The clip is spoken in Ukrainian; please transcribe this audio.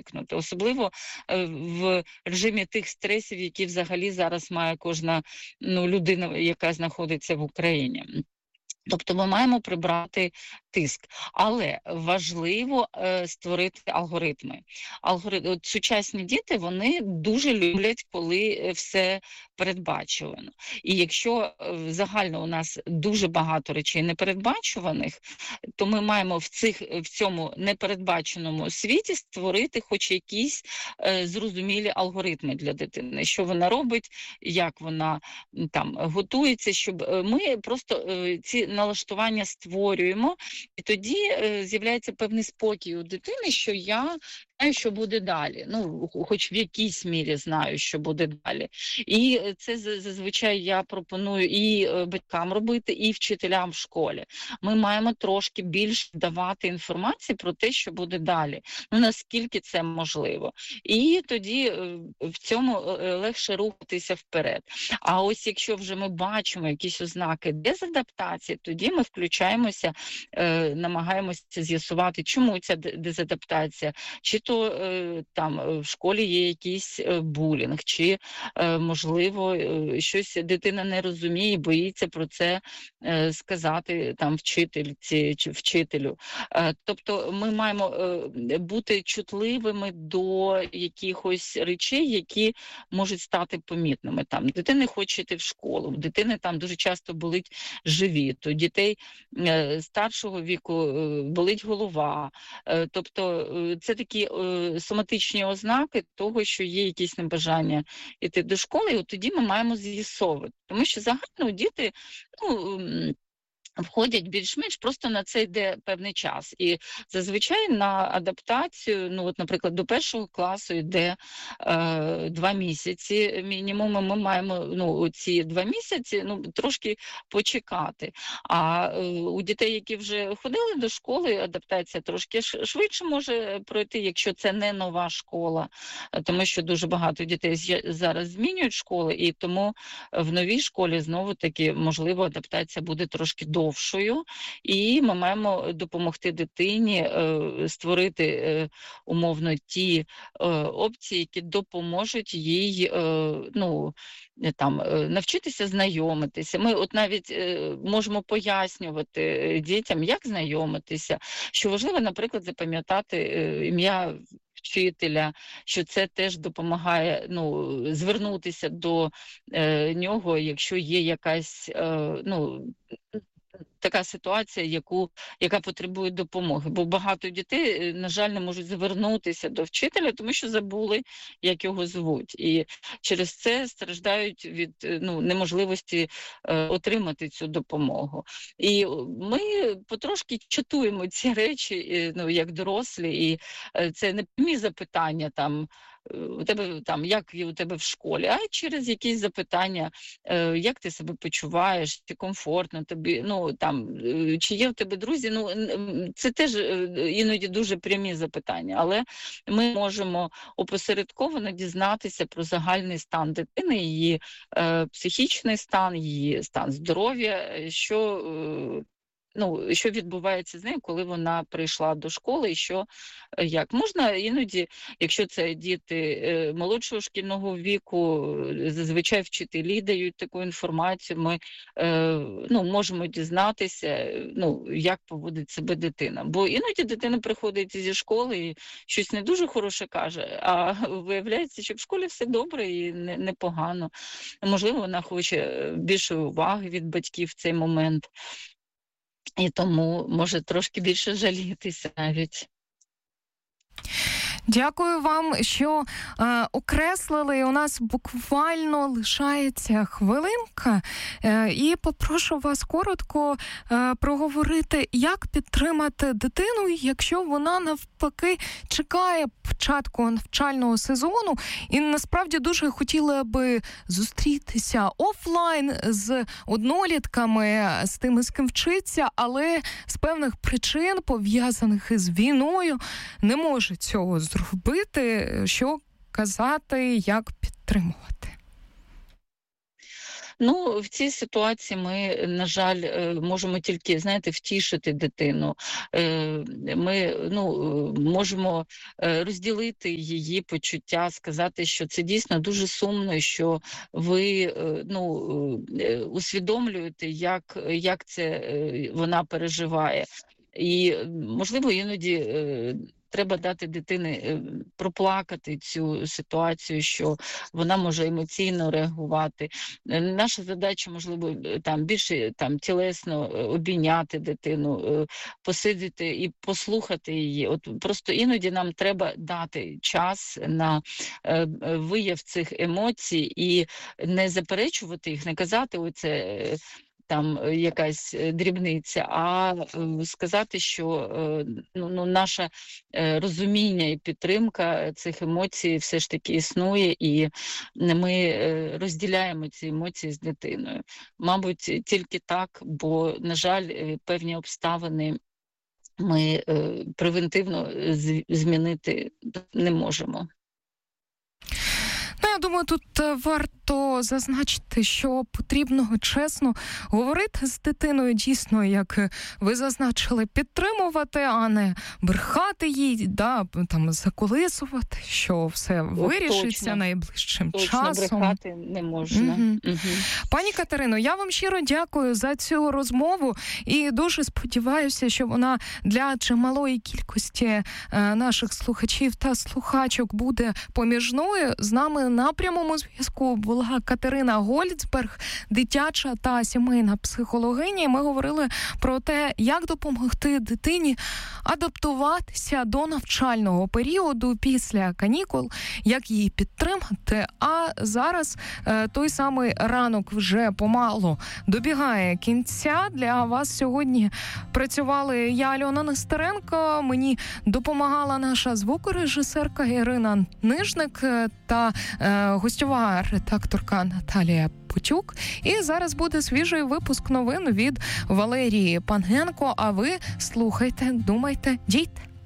звикнути. Особливо в режимі тих стресів, які взагалі зараз має кожна людина, яка знаходиться в Україні. Тобто ми маємо прибрати тиск, але важливо створити алгоритми. От сучасні діти, вони дуже люблять, коли все передбачувано. І якщо загально у нас дуже багато речей непередбачуваних, то ми маємо в цьому непередбаченому світі створити хоч якісь зрозумілі алгоритми для дитини, що вона робить, як вона там готується, щоб ми просто ці налаштування створюємо, і тоді з'являється певний спокій у дитини, що я знаю, що буде далі. Хоч в якійсь мірі знаю, що буде далі. І це зазвичай я пропоную і батькам робити, і вчителям в школі. Ми маємо трошки більше давати інформації про те, що буде далі. Наскільки це можливо. І тоді в цьому легше рухатися вперед. А ось якщо вже ми бачимо якісь ознаки дезадаптації, тоді ми включаємося, намагаємося з'ясувати, чому ця дезадаптація, чи то там в школі є якийсь булінг, чи можливо щось дитина не розуміє, боїться про це сказати там вчительці чи вчителю. Тобто ми маємо бути чутливими до якихось речей, які можуть стати помітними. Там дитина хоче йти в школу, в дитини там дуже часто болить живіт, у дітей старшого віку болить голова. Тобто це такі соматичні ознаки того, що є якісь небажання йти до школи, і от тоді ми маємо з'ясовувати. Тому що загально діти, входять більш-менш, просто на це йде певний час. І зазвичай на адаптацію, от, наприклад, до 1 класу йде 2 місяці мінімум, ми маємо ці 2 місяці трошки почекати. А у дітей, які вже ходили до школи, адаптація трошки швидше може пройти, якщо це не нова школа, тому що дуже багато дітей зараз змінюють школи, і тому в новій школі знову-таки, можливо, адаптація буде трошки довшою, і ми маємо допомогти дитині створити умовно ті опції, які допоможуть їй навчитися знайомитися. Ми от навіть можемо пояснювати дітям, як знайомитися, що важливо, наприклад, запам'ятати ім'я вчителя, що це теж допомагає звернутися до нього, якщо є якась така ситуація, яка потребує допомоги. Бо багато дітей, на жаль, не можуть звернутися до вчителя, тому що забули, як його звуть. І через це страждають від неможливості отримати цю допомогу. І ми потрошки чатуємо ці речі, як дорослі, і це не прямі запитання у тебе як у тебе в школі, а через якісь запитання, як ти себе почуваєш, чи комфортно тобі, чи є в тебе друзі, це теж іноді дуже прямі запитання, але ми можемо опосередковано дізнатися про загальний стан дитини, її психічний стан, її стан здоров'я, що відбувається з нею, коли вона прийшла до школи, і як. Можна іноді, якщо це діти молодшого шкільного віку, зазвичай вчителі дають таку інформацію, ми можемо дізнатися, як поводить себе дитина. Бо іноді дитина приходить зі школи і щось не дуже хороше каже, а виявляється, що в школі все добре і непогано. Можливо, вона хоче більшої уваги від батьків в цей момент. І тому може трошки більше жалітися навіть. Дякую вам, що окреслили. У нас буквально лишається хвилинка. І попрошу вас коротко проговорити, як підтримати дитину, якщо вона навпаки чекає початку навчального сезону і насправді дуже хотіла би зустрітися офлайн з однолітками, з тими, з ким вчиться, але з певних причин, пов'язаних із війною, не може цього зробити. Що казати, як підтримувати? Ну, в цій ситуації ми, на жаль, можемо тільки, знаєте, втішити дитину. Ми, можемо розділити її почуття, сказати, що це дійсно дуже сумно, що ви, усвідомлюєте, як це вона переживає. І, можливо, іноді треба дати дитині проплакати цю ситуацію, що вона може емоційно реагувати. Наша задача, можливо, більше тілесно обійняти дитину, посидіти і послухати її. От просто іноді нам треба дати час на вияв цих емоцій і не заперечувати їх, не казати оце якась дрібниця, а сказати, що наше розуміння і підтримка цих емоцій все ж таки існує, і ми розділяємо ці емоції з дитиною. Мабуть, тільки так, бо, на жаль, певні обставини ми превентивно змінити не можемо. Я думаю, тут варто зазначити, що потрібно чесно говорити з дитиною, дійсно, як ви зазначили, підтримувати, а не брехати їй, заколисувати, що все вирішиться найближчим часом. Точно, брехати не можна. Пані Катерино, я вам щиро дякую за цю розмову і дуже сподіваюся, що вона для чималої кількості наших слухачів та слухачок буде поміжною. З нами на прямому зв'язку була Катерина Гольцберг, дитяча та сімейна психологиня. Ми говорили про те, як допомогти дитині адаптуватися до навчального періоду після канікул, як її підтримати. А зараз той самий ранок вже помалу добігає кінця. Для вас сьогодні працювали я, Альона Нестеренко, мені допомагала наша звукорежисерка Ірина Нижник та гостьова редакторка Наталія Потюк. І зараз буде свіжий випуск новин від Валерії Пангенко. А ви слухайте, думайте, дійте.